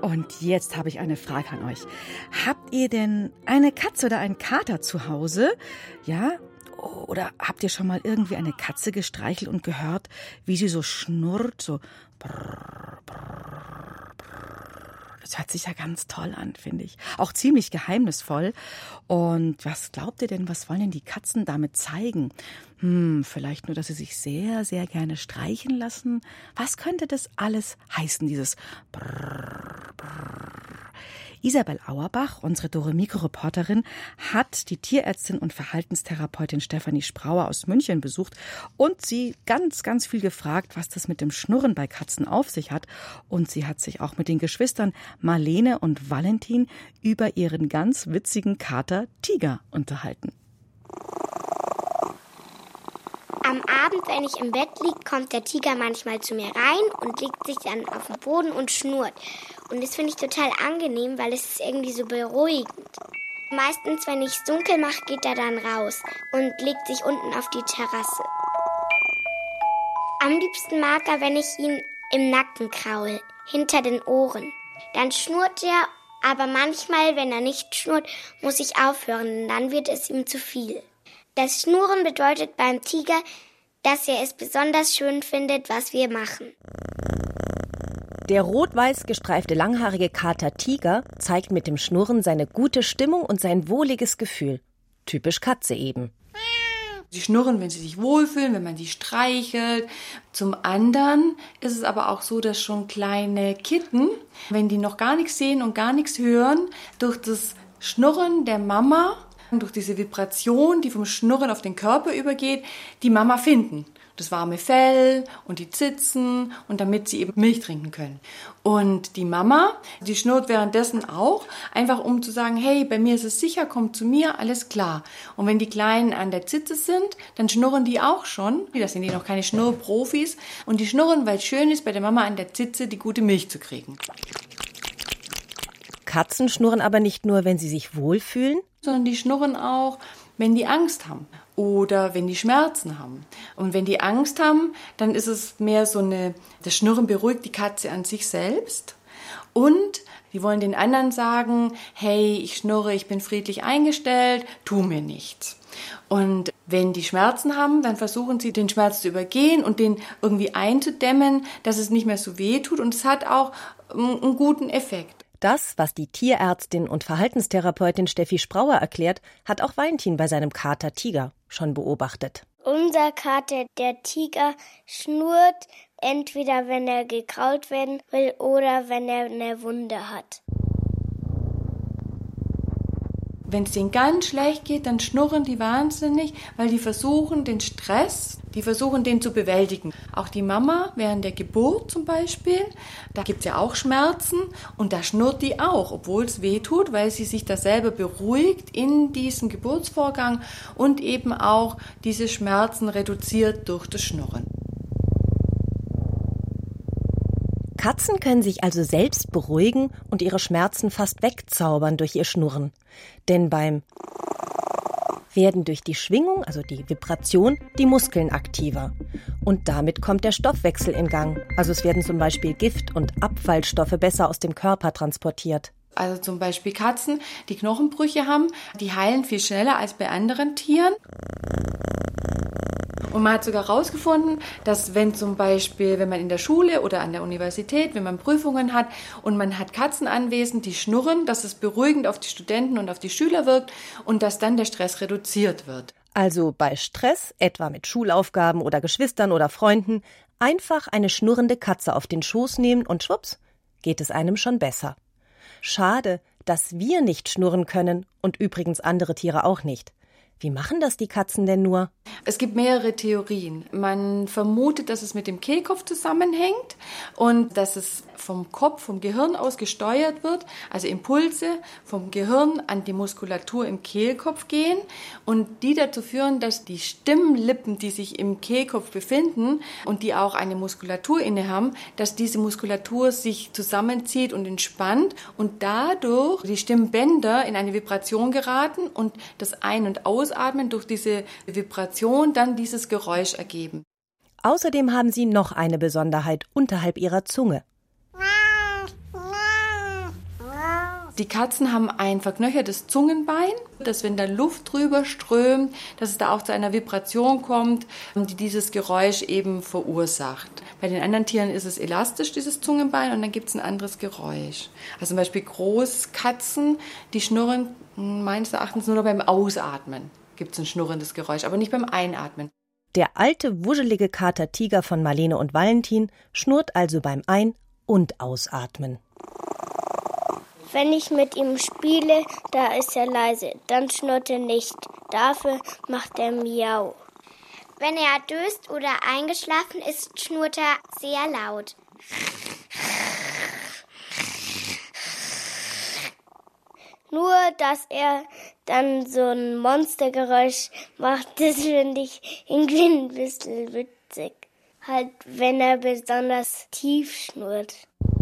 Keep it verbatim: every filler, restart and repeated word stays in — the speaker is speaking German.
Und jetzt habe ich eine Frage an euch. Habt ihr denn eine Katze oder einen Kater zu Hause? Ja? Oder habt ihr schon mal irgendwie eine Katze gestreichelt und gehört, wie sie so schnurrt, so brrr, brrr, brrr. Das hört sich ja ganz toll an, finde ich. Auch ziemlich geheimnisvoll. Und was glaubt ihr denn, was wollen denn die Katzen damit zeigen? Hm, vielleicht nur, dass sie sich sehr, sehr gerne streichen lassen. Was könnte das alles heißen, dieses brrr, brrr? Isabel Auerbach, unsere Dore-Mikro-Reporterin, hat die Tierärztin und Verhaltenstherapeutin Stefanie Sprauer aus München besucht und sie ganz, ganz viel gefragt, was das mit dem Schnurren bei Katzen auf sich hat. Und sie hat sich auch mit den Geschwistern Marlene und Valentin über ihren ganz witzigen Kater Tiger unterhalten. Am Abend, wenn ich im Bett liege, kommt der Tiger manchmal zu mir rein und legt sich dann auf den Boden und schnurrt. Und das finde ich total angenehm, weil es ist irgendwie so beruhigend. Meistens, wenn ich es dunkel mache, geht er dann raus und legt sich unten auf die Terrasse. Am liebsten mag er, wenn ich ihn im Nacken kraul, hinter den Ohren. Dann schnurrt er, aber manchmal, wenn er nicht schnurrt, muss ich aufhören, denn dann wird es ihm zu viel. Das Schnurren bedeutet beim Tiger, dass er es besonders schön findet, was wir machen. Der rot-weiß gestreifte langhaarige Kater Tiger zeigt mit dem Schnurren seine gute Stimmung und sein wohliges Gefühl. Typisch Katze eben. Sie schnurren, wenn sie sich wohlfühlen, wenn man sie streichelt. Zum anderen ist es aber auch so, dass schon kleine Kitten, wenn die noch gar nichts sehen und gar nichts hören, durch das Schnurren der Mama, durch diese Vibration, die vom Schnurren auf den Körper übergeht, die Mama finden. Das warme Fell und die Zitzen und damit sie eben Milch trinken können. Und die Mama, die schnurrt währenddessen auch, einfach um zu sagen, hey, bei mir ist es sicher, komm zu mir, alles klar. Und wenn die Kleinen an der Zitze sind, dann schnurren die auch schon. Das sind die noch keine Schnurrprofis. Und die schnurren, weil es schön ist, bei der Mama an der Zitze die gute Milch zu kriegen. Katzen schnurren aber nicht nur, wenn sie sich wohlfühlen, sondern die schnurren auch, wenn die Angst haben oder wenn die Schmerzen haben. Und wenn die Angst haben, dann ist es mehr so eine, das Schnurren beruhigt die Katze an sich selbst und die wollen den anderen sagen, hey, ich schnurre, ich bin friedlich eingestellt, tu mir nichts. Und wenn die Schmerzen haben, dann versuchen sie, den Schmerz zu übergehen und den irgendwie einzudämmen, dass es nicht mehr so weh tut und es hat auch einen guten Effekt. Das, was die Tierärztin und Verhaltenstherapeutin Steffi Sprauer erklärt, hat auch Valentin bei seinem Kater Tiger schon beobachtet. Unser Kater, der Tiger, schnurrt entweder, wenn er gekrault werden will oder wenn er eine Wunde hat. Wenn es denen ganz schlecht geht, dann schnurren die wahnsinnig, weil die versuchen, den Stress, die versuchen, den zu bewältigen. Auch die Mama während der Geburt zum Beispiel, da gibt es ja auch Schmerzen und da schnurrt die auch, obwohl es weh tut, weil sie sich da selber beruhigt in diesem Geburtsvorgang und eben auch diese Schmerzen reduziert durch das Schnurren. Katzen können sich also selbst beruhigen und ihre Schmerzen fast wegzaubern durch ihr Schnurren. Denn beim werden durch die Schwingung, also die Vibration, die Muskeln aktiver. Und damit kommt der Stoffwechsel in Gang. Also es werden zum Beispiel Gift- und Abfallstoffe besser aus dem Körper transportiert. Also zum Beispiel Katzen, die Knochenbrüche haben, die heilen viel schneller als bei anderen Tieren. Und man hat sogar herausgefunden, dass wenn zum Beispiel, wenn man in der Schule oder an der Universität, wenn man Prüfungen hat und man hat Katzen anwesend, die schnurren, dass es beruhigend auf die Studenten und auf die Schüler wirkt und dass dann der Stress reduziert wird. Also bei Stress, etwa mit Schulaufgaben oder Geschwistern oder Freunden, einfach eine schnurrende Katze auf den Schoß nehmen und schwupps, geht es einem schon besser. Schade, dass wir nicht schnurren können und übrigens andere Tiere auch nicht. Wie machen das die Katzen denn nur? Es gibt mehrere Theorien. Man vermutet, dass es mit dem Kehlkopf zusammenhängt und dass es vom Kopf, vom Gehirn aus gesteuert wird, also Impulse vom Gehirn an die Muskulatur im Kehlkopf gehen und die dazu führen, dass die Stimmlippen, die sich im Kehlkopf befinden und die auch eine Muskulatur inne haben, dass diese Muskulatur sich zusammenzieht und entspannt und dadurch die Stimmbänder in eine Vibration geraten und das Ein- und Ausatmen durch diese Vibration dann dieses Geräusch ergeben. Außerdem haben sie noch eine Besonderheit unterhalb ihrer Zunge. Die Katzen haben ein verknöchertes Zungenbein, dass wenn da Luft drüber strömt, dass es da auch zu einer Vibration kommt, die dieses Geräusch eben verursacht. Bei den anderen Tieren ist es elastisch, dieses Zungenbein, und dann gibt es ein anderes Geräusch. Also zum Beispiel Großkatzen, die schnurren meines Erachtens nur beim Ausatmen. Gibt es ein schnurrendes Geräusch, aber nicht beim Einatmen. Der alte, wuschelige Kater Tiger von Marlene und Valentin schnurrt also beim Ein- und Ausatmen. Wenn ich mit ihm spiele, da ist er leise, dann schnurrt er nicht. Dafür macht er Miau. Wenn er döst oder eingeschlafen ist, schnurrt er sehr laut. Nur, dass er dann so ein Monstergeräusch macht, das finde ich irgendwie ein bisschen witzig. Halt, wenn er besonders tief schnurrt.